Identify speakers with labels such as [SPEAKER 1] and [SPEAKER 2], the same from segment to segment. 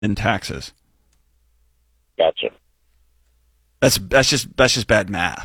[SPEAKER 1] in taxes.
[SPEAKER 2] Gotcha.
[SPEAKER 1] That's just bad math.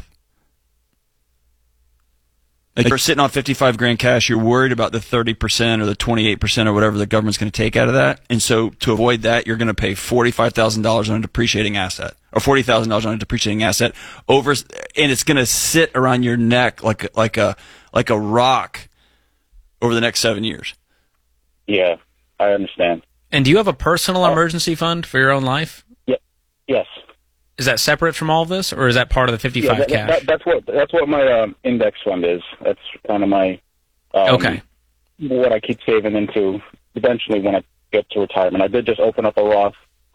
[SPEAKER 1] Like you're sitting on 55 grand cash, you're worried about the 30% or the 28% or whatever the government's going to take out of that. And so to avoid that, you're going to pay $45,000 on a depreciating asset or $40,000 on a depreciating asset over, and it's going to sit around your neck like a rock over the next 7 years.
[SPEAKER 2] Yeah, I understand.
[SPEAKER 3] And do you have a personal emergency fund for your own life?
[SPEAKER 2] Yeah. Yes.
[SPEAKER 3] Is that separate from all of this, or is that part of the 55 cash?
[SPEAKER 2] That's what my index fund is. That's kind of my
[SPEAKER 3] okay.
[SPEAKER 2] What I keep saving into eventually when I get to retirement. I did just open up a Roth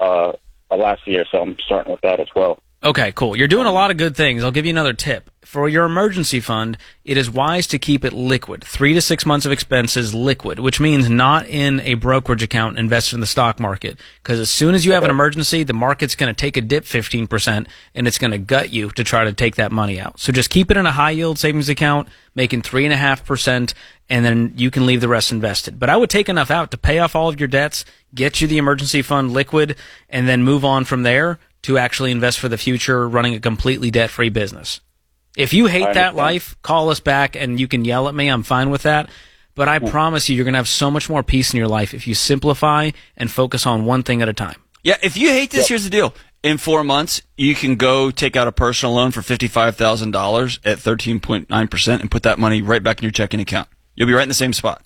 [SPEAKER 2] last year, so I'm starting with that as well.
[SPEAKER 3] Okay, cool. You're doing a lot of good things. I'll give you another tip. For your emergency fund, it is wise to keep it liquid. 3 to 6 months of expenses liquid, which means not in a brokerage account invested in the stock market. Because as soon as you have an emergency, the market's going to take a dip 15%, and it's going to gut you to try to take that money out. So just keep it in a high-yield savings account, making 3.5%, and then you can leave the rest invested. But I would take enough out to pay off all of your debts, get you the emergency fund liquid, and then move on from there to actually invest for the future, running a completely debt-free business. If you hate that life, call us back and you can yell at me. I'm fine with that. But I promise you're going to have so much more peace in your life if you simplify and focus on one thing at a time.
[SPEAKER 1] Yeah, if you hate this, here's the deal. In 4 months, you can go take out a personal loan for $55,000 at 13.9% and put that money right back in your checking account. You'll be right in the same spot.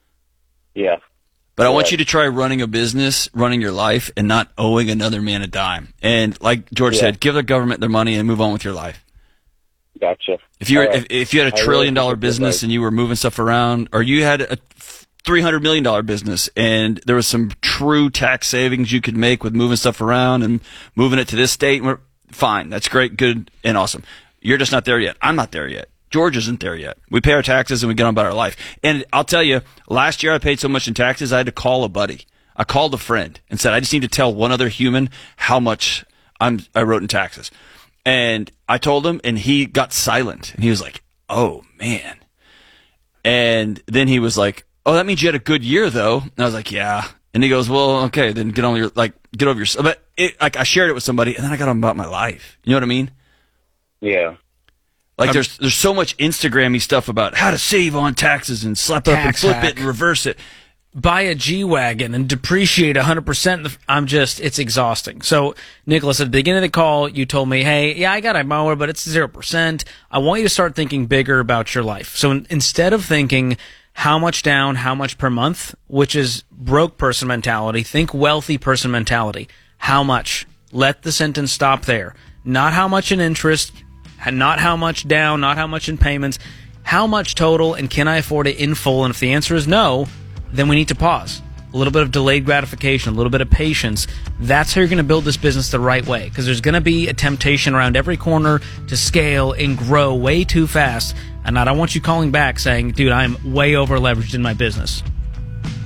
[SPEAKER 2] Yeah.
[SPEAKER 1] But I want you to try running a business, running your life, and not owing another man a dime. And like George said, give the government their money and move on with your life.
[SPEAKER 2] Gotcha.
[SPEAKER 1] If you had a $1 trillion business and you were moving stuff around, or you had a $300 million business and there was some true tax savings you could make with moving stuff around and moving it to this state, fine. That's great, good, and awesome. You're just not there yet. I'm not there yet. George isn't there yet. We pay our taxes and we get on about our life. And I'll tell you, last year I paid so much in taxes, I had to call a buddy. I called a friend and said, I just need to tell one other human how much I wrote in taxes. And I told him, and he got silent. And he was like, oh, man. And then he was like, oh, that means you had a good year, though. And I was like, yeah. And he goes, well, okay, then get over your. But I shared it with somebody, and then I got on about my life. You know what I mean?
[SPEAKER 2] Yeah.
[SPEAKER 1] Like there's so much Instagram-y stuff about how to save on taxes and slap up and flip it and reverse it.
[SPEAKER 3] Buy a G-Wagon and depreciate 100%. It's exhausting. So, Nicholas, at the beginning of the call, you told me, hey, yeah, I got a mower, but it's 0%. I want you to start thinking bigger about your life. So instead of thinking how much down, how much per month, which is broke person mentality, think wealthy person mentality. How much? Let the sentence stop there. Not how much in interest, not how much down, not how much in payments. How much total, and can I afford it in full? And if the answer is no, then we need to pause. A little bit of delayed gratification, a little bit of patience. That's how you're going to build this business the right way, because there's going to be a temptation around every corner to scale and grow way too fast. And I don't want you calling back saying, dude, I'm way over leveraged in my business.